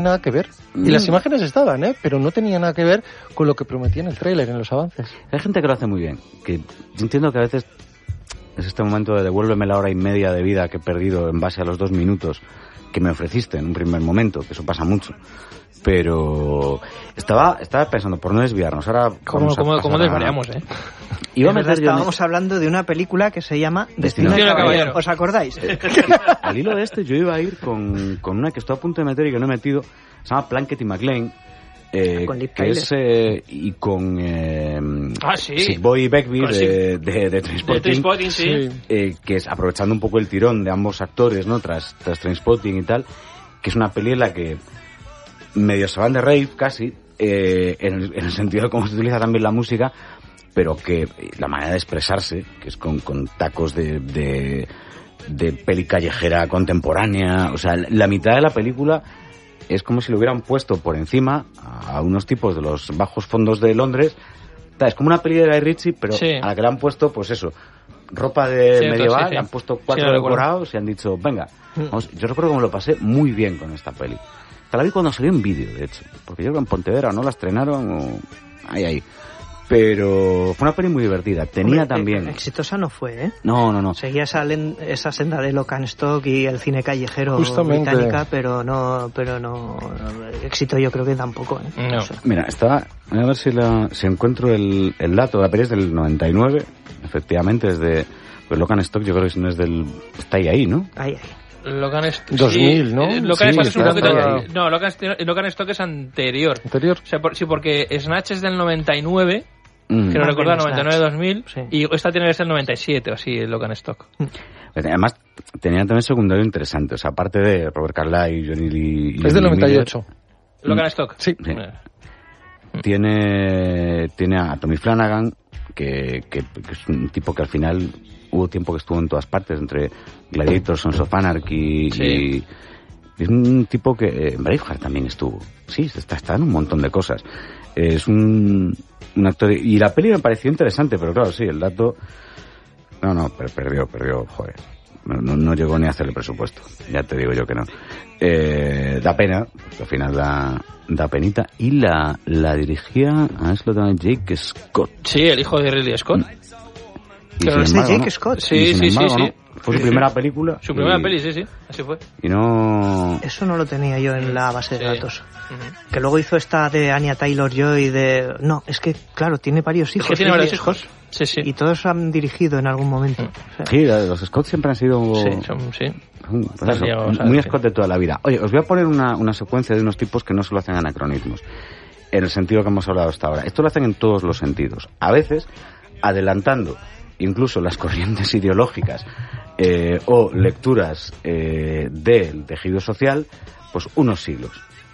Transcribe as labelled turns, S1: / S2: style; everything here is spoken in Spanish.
S1: nada que ver. Y las imágenes estaban, pero no tenía nada que ver con lo que prometía en el tráiler, en los avances.
S2: Hay gente que lo hace muy bien, que yo entiendo que a veces es este momento de devuélveme la hora y media de vida que he perdido en base a los 2 minutos que me ofreciste en un primer momento, que eso pasa mucho. Pero estaba pensando, por no desviarnos, ahora...
S3: ¿Cómo desvariamos,
S4: Estábamos hablando de una película que se llama Destino de Caballero. ¿Os acordáis?
S2: Al hilo de esto, yo iba a ir con una que estoy a punto de meter y que no he metido, se llama Plunkett y McLean,
S4: con Liv
S2: que es, y con Sick Boy y Begbie de Trainspotting,
S3: sí.
S2: Que es aprovechando un poco el tirón de ambos actores, ¿no? Tras Trainspotting y tal, que es una peli en la que medio se van de rave casi, en el sentido de cómo se utiliza también la música, pero que la manera de expresarse, que es con tacos de peli callejera contemporánea, o sea, la mitad de la película es como si lo hubieran puesto por encima a unos tipos de los bajos fondos de Londres. Es como una peli de Guy Ritchie, pero a la que le han puesto, pues eso, ropa de medieval, le han puesto 4 decorados y han dicho, venga, vamos. Yo recuerdo que me lo pasé muy bien con esta peli. La vi cuando salió en vídeo, de hecho, porque yo creo que en Pontevedra no la estrenaron o... ahí. Pero fue una peli muy divertida. Tenía también...
S4: Exitosa no fue, ¿eh?
S2: No.
S4: Seguía esa senda de Lock and Stock y el cine callejero británica, pero no... Éxito yo creo que tampoco, ¿eh?
S3: No.
S2: Mira, voy a ver si encuentro el dato. La peli es del 99, efectivamente, es de... Pues Lock and Stock yo creo que no es del... Está ahí, ¿no?
S4: Ahí.
S3: Logan
S1: 2000, ¿no?
S3: Logan Stock es un poquito... No, Logan Stock es anterior.
S1: ¿Anterior?
S3: O sea, sí, porque Snatch es del 99, quiero recordar, 99-2000, y esta tiene que ser el 97, o así, Logan Stock.
S2: Además, tenía también secundario interesante, o sea, aparte de Robert Carlyle, Johnny Lee...
S1: Es del 98.
S3: ¿Logan Stock?
S1: Sí.
S2: Tiene a Tommy Flanagan, que es un tipo que al final... Hubo tiempo que estuvo en todas partes, entre Gladiator, Sons of Anarchy y es un tipo que en Braveheart también estuvo. Sí, está en un montón de cosas. Es un actor... Y la peli me pareció interesante, pero claro, sí, el dato... No, perdió, joder. No llegó ni a hacer el presupuesto. Ya te digo yo que no. Da pena, porque al final da penita. Y la dirigía Jake Scott.
S3: Sí, el hijo de Ridley Scott.
S4: Pero es de Jake Scott.
S3: Sí.
S2: Fue su primera película.
S3: Su primera peli, sí, así fue.
S2: Y no...
S4: Eso no lo tenía yo en la base de datos. Que luego hizo esta de Anya Taylor-Joy de... No, es que, claro, tiene varios hijos.
S3: Es que tiene varios hijos. Sí.
S4: Y todos han dirigido en algún momento.
S2: Sí, los Scott siempre han sido... Muy Scott de toda la vida. Oye, os voy a poner una secuencia de unos tipos que no solo hacen anacronismos, en el sentido que hemos hablado hasta ahora. Esto lo hacen en todos los sentidos. A veces, adelantando incluso las corrientes ideológicas o lecturas del tejido social, pues unos siglos.